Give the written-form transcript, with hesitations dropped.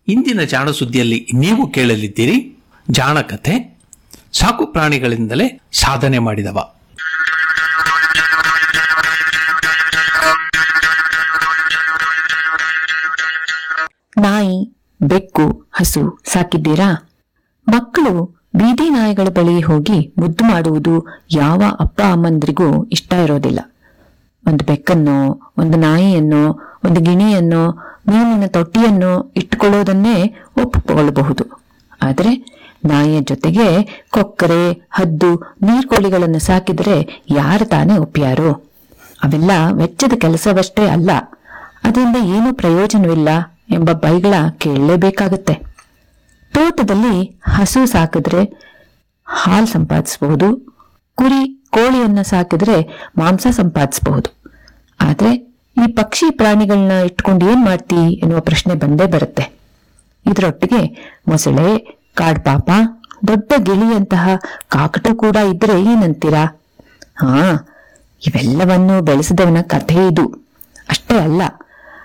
ಇಂದಿನ ಜಾಣ ಸುದ್ದಿಯಲ್ಲಿ ನೀವು ಕೇಳಲಿದ್ದೀರಿ ಜಾಣ ಕಥೆ, ಸಾಕು ಪ್ರಾಣಿಗಳಿಂದಲೇ ಸಾಧನೆ ಮಾಡಿದವ. ನಾಯಿ, ಬೆಕ್ಕು, ಹಸು ಸಾಕಿದ್ದೀರಾ? ಮಕ್ಕಳು ಬೀದಿ ನಾಯಿಗಳ ಬಳಿ ಹೋಗಿ ಮುದ್ದು ಮಾಡುವುದು ಯಾವ ಅಪ್ಪ ಅಮ್ಮಂದ್ರಿಗೂ ಇಷ್ಟ ಇರೋದಿಲ್ಲ. ಒಂದು ಬೆಕ್ಕನ್ನೋ, ಒಂದು ನಾಯಿಯನ್ನೋ, ಒಂದು ಗಿಣಿಯನ್ನೋ, ಮೀನಿನ ತೊಟ್ಟಿಯನ್ನೋ ಇಟ್ಟುಕೊಳ್ಳೋದನ್ನೇ ಒಪ್ಪಿಕೊಳ್ಳಬಹುದು. ಆದರೆ ನಾಯಿಯ ಜೊತೆಗೆ ಕೊಕ್ಕರೆ, ಹದ್ದು, ನೀರ್ಕೋಳಿಗಳನ್ನು ಸಾಕಿದರೆ ಯಾರು ತಾನೇ ಒಪ್ಪ್ಯಾರೋ? ಅವೆಲ್ಲ ವೆಚ್ಚದ ಕೆಲಸವಷ್ಟೇ ಅಲ್ಲ, ಅದರಿಂದ ಏನೂ ಪ್ರಯೋಜನವಿಲ್ಲ ಎಂಬ ಬೈಗಳ ಕೇಳಲೇಬೇಕಾಗತ್ತೆ. ತೋಟದಲ್ಲಿ ಹಸು ಸಾಕಿದ್ರೆ ಹಾಲು ಸಂಪಾದಿಸಬಹುದು, ಕುರಿ, ಕೋಳಿಯನ್ನ ಸಾಕಿದ್ರೆ ಮಾಂಸ ಸಂಪಾದಿಸಬಹುದು. ಆದ್ರೆ ಈ ಪಕ್ಷಿ ಪ್ರಾಣಿಗಳನ್ನ ಇಟ್ಕೊಂಡು ಏನ್ ಮಾಡ್ತಿ ಎನ್ನುವ ಪ್ರಶ್ನೆ ಬಂದೇ ಬರುತ್ತೆ. ಇದರೊಟ್ಟಿಗೆ ಮೊಸಳೆ, ಕಾಡ್ಪಾಪ, ದೊಡ್ಡ ಗಿಳಿಯಂತಹ ಕಾಕಟು ಕೂಡ ಇದ್ರೆ ಏನಂತೀರಾ? ಇವೆಲ್ಲವನ್ನು ಬೆಳೆಸಿದವನ ಕಥೆ ಇದು. ಅಷ್ಟೇ ಅಲ್ಲ,